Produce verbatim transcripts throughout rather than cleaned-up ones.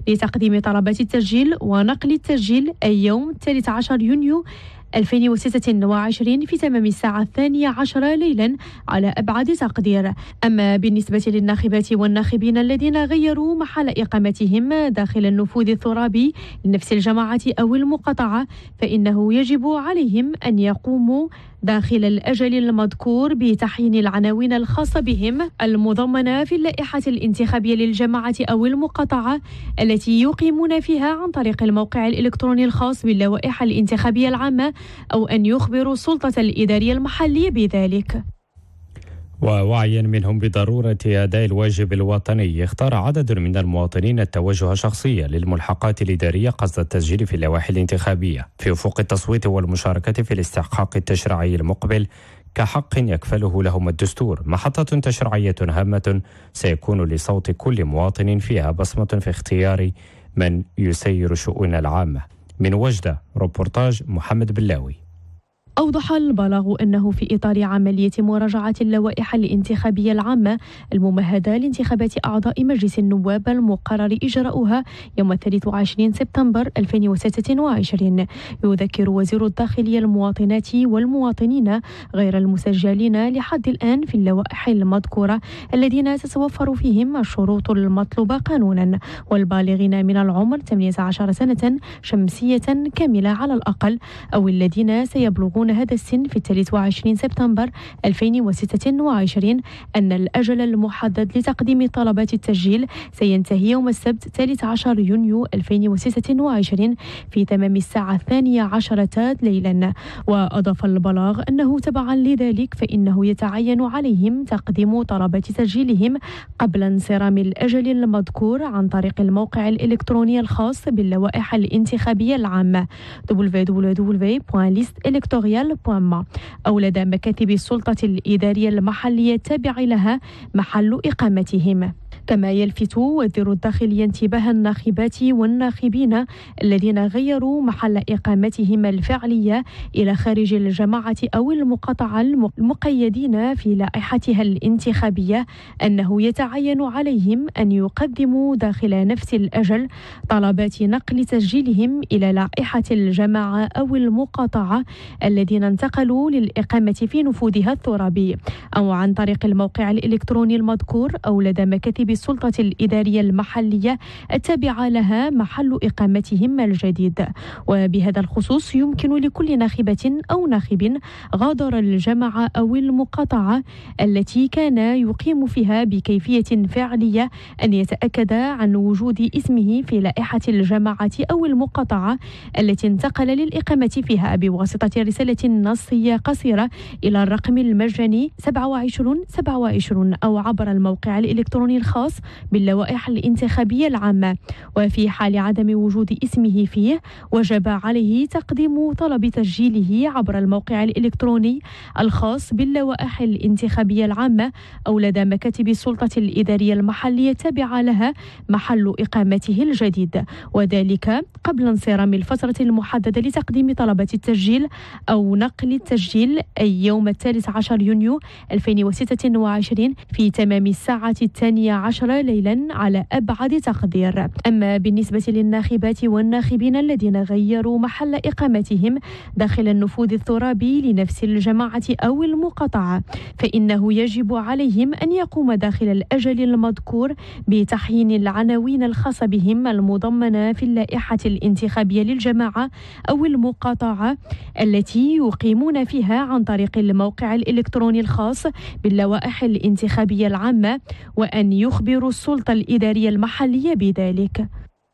لتقديم طلبات التسجيل ونقل التسجيل أي يوم الثالث عشر يونيو ألفين وستة وعشرين في تمام الساعة الثانية عشرة ليلا على أبعد تقدير. أما بالنسبة للناخبات والناخبين الذين غيروا محل إقامتهم داخل النفوذ الترابي لنفس الجماعة أو المقاطعة فإنه يجب عليهم أن يقوموا داخل الأجل المذكور بتحيين العناوين الخاصة بهم المضمنة في اللائحة الانتخابية للجماعة أو المقاطعة التي يقيمون فيها عن طريق الموقع الإلكتروني الخاص باللوائح الانتخابية العامة أو أن يخبروا السلطة الإدارية المحلية بذلك. ووعيا منهم بضرورة أداء الواجب الوطني، اختار عدد من المواطنين التوجه شخصيا للملحقات الإدارية قصد التسجيل في اللوائح الانتخابية في أفق التصويت والمشاركة في الاستحقاق التشريعي المقبل كحق يكفله لهم الدستور. محطة تشريعية هامة سيكون لصوت كل مواطن فيها بصمة في اختيار من يسير الشؤون العامة. من وجدة روبورتاج محمد بلاوي. أوضح البلاغ أنه في إطار عملية مراجعة اللوائح الانتخابية العامة الممهدة لانتخابات أعضاء مجلس النواب المقرر إجراؤها يوم الثالث والعشرين سبتمبر ألفين وستة وعشرين، يذكر وزير الداخلية المواطنات والمواطنين غير المسجلين لحد الآن في اللوائح المذكورة الذين تتوفر فيهم الشروط المطلوبة قانونا والبالغين من العمر ثمانية عشر سنة شمسية كاملة على الأقل أو الذين سيبلغون هذا السن في الثالث وعشرين سبتمبر ألفين وستة وعشرين أن الأجل المحدد لتقديم طلبات التسجيل سينتهي يوم السبت ثالث عشر يونيو ألفين وستة وعشرين في تمام الساعة الثانية عشرة ليلا. وأضاف البلاغ أنه تبعا لذلك فإنه يتعين عليهم تقديم طلبات تسجيلهم قبل انصرام الأجل المذكور عن طريق الموقع الإلكتروني الخاص باللوائح الانتخابية العامة دبليو دبليو دبليو دوت ليست إلكتوريال أو لدى مكاتب السلطة الإدارية المحلية التابعة لها محل إقامتهم. كما يلفت وزير الداخلية انتباه الناخبات والناخبين الذين غيروا محل إقامتهم الفعلية إلى خارج الجماعة أو المقاطعة المقيدين في لائحتها الانتخابية أنه يتعين عليهم أن يقدموا داخل نفس الأجل طلبات نقل تسجيلهم إلى لائحة الجماعة أو المقاطعة الذين انتقلوا للإقامة في نفوذها الترابي أو عن طريق الموقع الإلكتروني المذكور أو لدى مكاتب السلطة الإدارية المحلية التابعة لها محل إقامتهم الجديد. وبهذا الخصوص يمكن لكل ناخبة أو ناخب غادر الجماعة أو المقاطعة التي كان يقيم فيها بكيفية فعلية أن يتأكد عن وجود اسمه في لائحة الجماعة أو المقاطعة التي انتقل للإقامة فيها بواسطة رسالة نصية قصيرة إلى الرقم المجاني سبعة وعشرين سبعة وعشرين أو عبر الموقع الإلكتروني الخاص باللوائح الانتخابية العامة. وفي حال عدم وجود اسمه فيه وجب عليه تقديم طلب تسجيله عبر الموقع الإلكتروني الخاص باللوائح الانتخابية العامة أو لدى مكاتب السلطة الإدارية المحلية التابعة لها محل إقامته الجديد، وذلك قبل انصرام الفترة المحددة لتقديم طلبات التسجيل أو نقل التسجيل أي يوم الثالث عشر يونيو ألفين وستة وعشرين في تمام الساعة الثانية عشرة ليلا على أبعد تقدير. أما بالنسبة للناخبات والناخبين الذين غيروا محل إقامتهم داخل النفوذ الترابي لنفس الجماعة أو المقاطعة فإنه يجب عليهم أن يقوم داخل الأجل المذكور بتحيين العناوين الخاصة بهم المضمنة في اللائحة الانتخابية للجماعة أو المقاطعة التي يقيمون فيها عن طريق الموقع الإلكتروني الخاص باللوائح الانتخابية العامة وأن يخبروا السلطة الإدارية المحلية بذلك.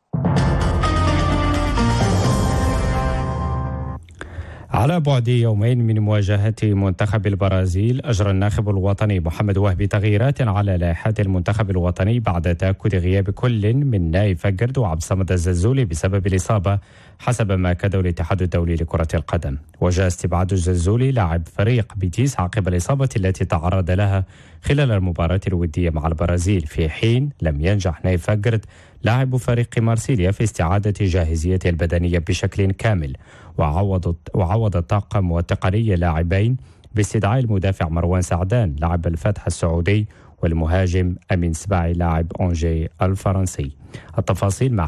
على بعد يومين من مواجهة منتخب البرازيل، أجرى الناخب الوطني محمد وهبي تغييرات على لائحة المنتخب الوطني بعد تأكد غياب كل من نايف فقرد وعبد الصمد الزلزولي بسبب الإصابة حسب ما أكده الاتحاد الدولي لكرة القدم. وجاء استبعاد الزلزولي لاعب فريق بيتيس عقب الإصابة التي تعرض لها خلال المباراة الودية مع البرازيل، في حين لم ينجح نايف فقرد لاعب فريق مارسيليا في استعادة جاهزيته البدنية بشكل كامل. وعوض وعوض الطاقم والتقني لاعبين باستدعاء المدافع مروان سعدان لاعب الفتح السعودي والمهاجم أمين سباعي لاعب أونجي الفرنسي. التفاصيل مع